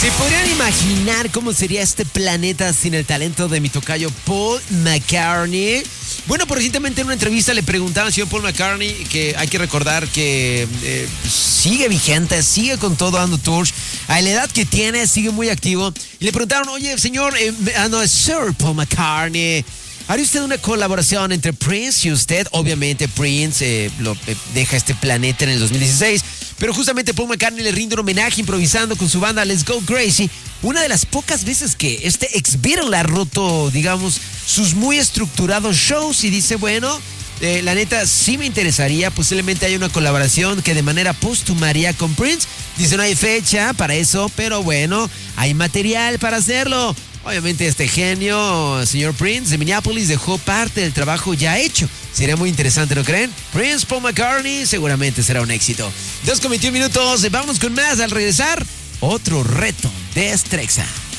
¿Se podrían imaginar cómo sería este planeta sin el talento de mi tocayo Paul McCartney? Bueno, pues recientemente en una entrevista le preguntaban al señor Paul McCartney, que hay que recordar que sigue vigente, sigue con todo dando tours. A la edad que tiene, sigue muy activo. Y le preguntaron, oye, señor, Sir Paul McCartney, ¿haría usted una colaboración entre Prince y usted? Obviamente Prince deja este planeta en el 2016, pero justamente Paul McCartney le rinde un homenaje improvisando con su banda Let's Go Crazy, una de las pocas veces que este ex-Beatle ha roto, digamos, sus muy estructurados shows, y dice, bueno, la neta sí me interesaría, posiblemente haya una colaboración que de manera póstuma haría con Prince. Dice, no hay fecha para eso, pero bueno, hay material para hacerlo. Obviamente este genio, señor Prince de Minneapolis, dejó parte del trabajo ya hecho. Sería muy interesante, ¿no creen? Prince, Paul McCartney, seguramente será un éxito. 2:21 minutos, vámonos con más al regresar. Otro reto de Strexa.